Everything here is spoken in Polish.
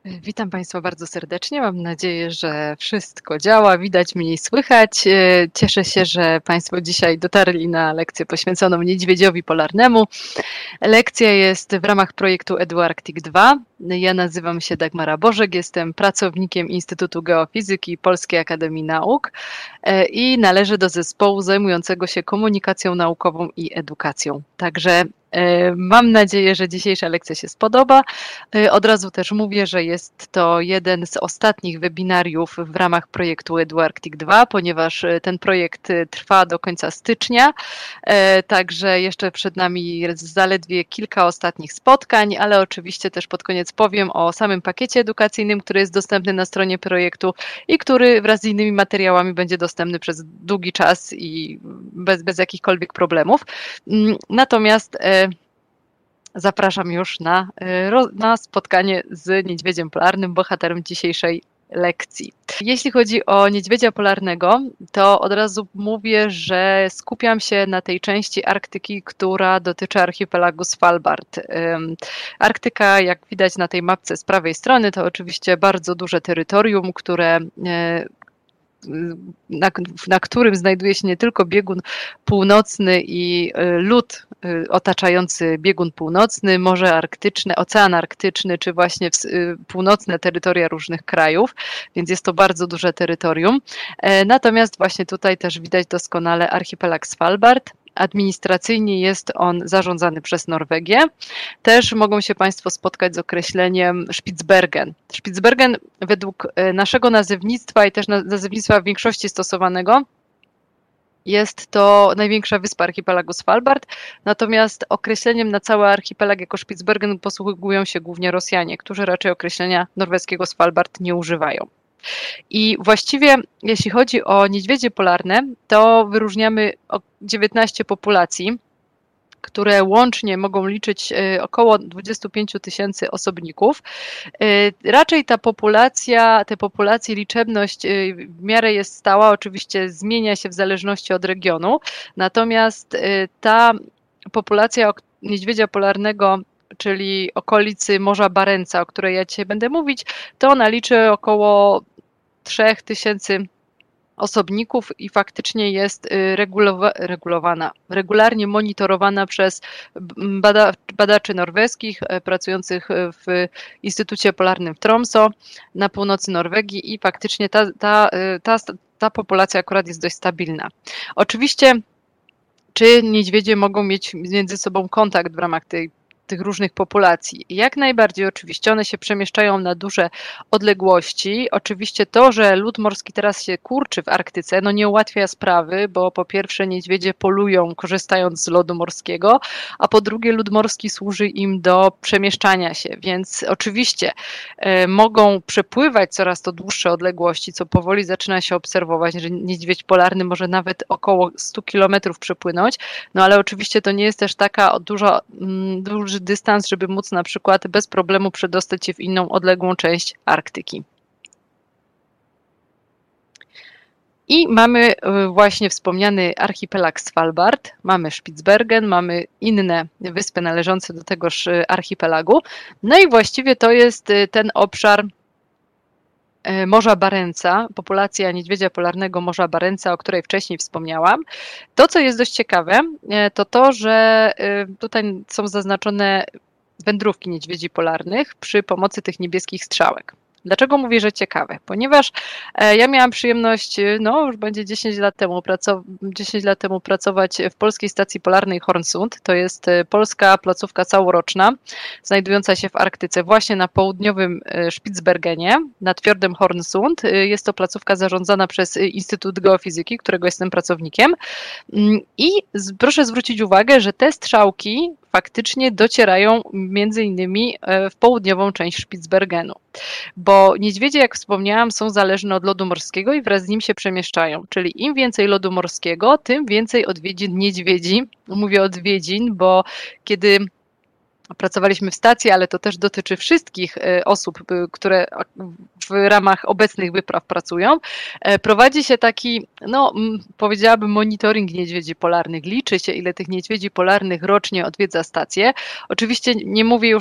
Witam Państwa bardzo serdecznie. Mam nadzieję, że wszystko działa, widać mnie i słychać. Cieszę się, że Państwo dzisiaj dotarli na lekcję poświęconą niedźwiedziowi polarnemu. Lekcja jest w ramach projektu EduArctic 2. Ja nazywam się Dagmara Bożek, jestem pracownikiem Instytutu Geofizyki i Polskiej Akademii Nauk i należę do zespołu zajmującego się komunikacją naukową i edukacją. Także mam nadzieję, że dzisiejsza lekcja się spodoba. Od razu też mówię, że jest to jeden z ostatnich webinariów w ramach projektu EduArctic 2, ponieważ ten projekt trwa do końca stycznia, także jeszcze przed nami zaledwie kilka ostatnich spotkań, ale oczywiście też pod koniec powiem o samym pakiecie edukacyjnym, który jest dostępny na stronie projektu i który wraz z innymi materiałami będzie dostępny przez długi czas i bez jakichkolwiek problemów. Natomiast zapraszam już na spotkanie z niedźwiedziem polarnym, bohaterem dzisiejszej lekcji. Jeśli chodzi o niedźwiedzia polarnego, to od razu mówię, że skupiam się na tej części Arktyki, która dotyczy archipelagu Svalbard. Arktyka, jak widać na tej mapce z prawej strony, to oczywiście bardzo duże terytorium, na którym znajduje się nie tylko biegun północny i lód otaczający biegun północny, Morze Arktyczne, Ocean Arktyczny, czy właśnie północne terytoria różnych krajów, więc jest to bardzo duże terytorium. Natomiast właśnie tutaj też widać doskonale archipelag Svalbard. Administracyjnie jest on zarządzany przez Norwegię. Też mogą się Państwo spotkać z określeniem Spitsbergen. Spitsbergen według naszego nazewnictwa i też nazewnictwa w większości stosowanego jest to największa wyspa archipelagu Svalbard, natomiast określeniem na cały archipelag jako Spitsbergen posługują się głównie Rosjanie, którzy raczej określenia norweskiego Svalbard nie używają. I właściwie jeśli chodzi o niedźwiedzie polarne, to wyróżniamy 19 populacji, które łącznie mogą liczyć około 25 000 osobników. Raczej te populacje, liczebność w miarę jest stała, oczywiście zmienia się w zależności od regionu, natomiast ta populacja niedźwiedzia polarnego, czyli okolicy Morza Barentsa, o której ja dzisiaj będę mówić, to ona liczy około 3000 osobników i faktycznie jest regularnie monitorowana przez badaczy norweskich pracujących w Instytucie Polarnym w Tromsø na północy Norwegii i faktycznie ta populacja akurat jest dość stabilna. Oczywiście, czy niedźwiedzie mogą mieć między sobą kontakt w ramach tych różnych populacji? Jak najbardziej oczywiście, one się przemieszczają na duże odległości. Oczywiście to, że lód morski teraz się kurczy w Arktyce, no nie ułatwia sprawy, bo po pierwsze niedźwiedzie polują korzystając z lodu morskiego, a po drugie lód morski służy im do przemieszczania się, więc oczywiście mogą przepływać coraz to dłuższe odległości, co powoli zaczyna się obserwować, że niedźwiedź polarny może nawet około 100 km przepłynąć, no ale oczywiście to nie jest też taka duży dystans, żeby móc na przykład bez problemu przedostać się w inną odległą część Arktyki. I mamy właśnie wspomniany archipelag Svalbard, mamy Spitsbergen, mamy inne wyspy należące do tegoż archipelagu. No i właściwie to jest ten obszar Morza Barentsa, populacja niedźwiedzia polarnego Morza Barentsa, o której wcześniej wspomniałam. To, co jest dość ciekawe, to to, że tutaj są zaznaczone wędrówki niedźwiedzi polarnych przy pomocy tych niebieskich strzałek. Dlaczego mówię, że ciekawe? Ponieważ ja miałam przyjemność, no już będzie 10 lat temu pracować w Polskiej Stacji Polarnej Hornsund. To jest polska placówka całoroczna, znajdująca się w Arktyce, właśnie na południowym Spitsbergenie, nad fiordem Hornsund. Jest to placówka zarządzana przez Instytut Geofizyki, którego jestem pracownikiem. I proszę zwrócić uwagę, że te strzałki faktycznie docierają między innymi w południową część Spitsbergenu, bo niedźwiedzie, jak wspomniałam, są zależne od lodu morskiego i wraz z nim się przemieszczają, czyli im więcej lodu morskiego, tym więcej odwiedzin niedźwiedzi. Mówię odwiedzin, bo kiedy pracowaliśmy w stacji, ale to też dotyczy wszystkich osób, które w ramach obecnych wypraw pracują. Prowadzi się taki, no powiedziałabym, monitoring niedźwiedzi polarnych. Liczy się, ile tych niedźwiedzi polarnych rocznie odwiedza stację. Oczywiście nie mówię już